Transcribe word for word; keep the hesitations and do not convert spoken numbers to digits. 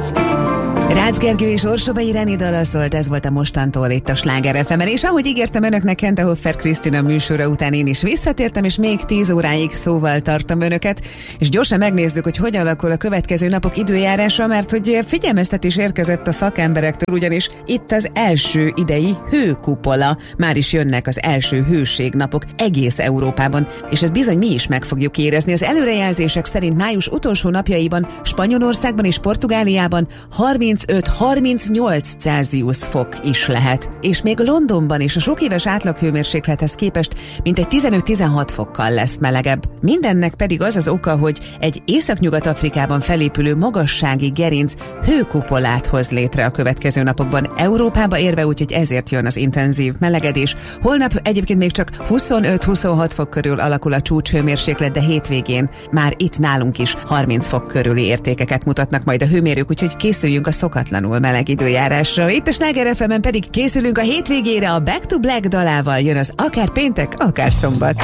Rácz Gergő és Orsova Ireni dala szólt, ez volt a mostantól itt a Sláger ef emen, és ahogy ígértem önöknek, Kente Hoffer Krisztina műsora után én is visszatértem, és még tíz óráig szóval tartom önöket, és gyorsan megnézzük, hogy hogyan alakul a következő napok időjárása, mert hogy figyelmeztetés érkezett a szakemberektől, ugyanis itt az első idei hőkupola, már is jönnek az első hőségnapok egész Európában, és ez bizony mi is meg fogjuk érezni. Az előrejelzések szerint május utolsó napjaiban Spanyolországban és Portugáliában harmincöt-harmincnyolc Celsius fok is lehet. És még Londonban is a sok éves átlaghőmérséklethez képest mintegy tizenöt-tizenhat fokkal lesz melegebb. Mindennek pedig az az oka, hogy egy Észak-Nyugat-Afrikában felépülő magassági gerinc hőkupolát hoz létre a következő napokban Európába érve, úgyhogy ezért jön az intenzív melegedés. Holnap egyébként még csak huszonöt-huszonhat fok körül alakul a csúcshőmérséklet, de hétvégén már itt nálunk is harminc fok körüli értékeket mutatnak majd a hőmérők, úgyhogy készüljünk a szokatlanul meleg időjárásra. Itt a Sláger ef emen pedig készülünk a hétvégére, a Back to Black dalával jön az akár péntek, akár szombat.